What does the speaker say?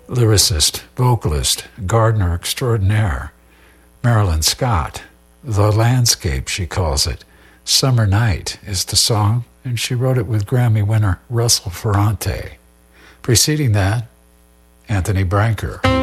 lyricist, vocalist, gardener extraordinaire, Marilyn Scott. The Landscape, she calls it. Summer Night is the song, and she wrote it with Grammy winner Russell Ferrante. Preceding that, Anthony Branker.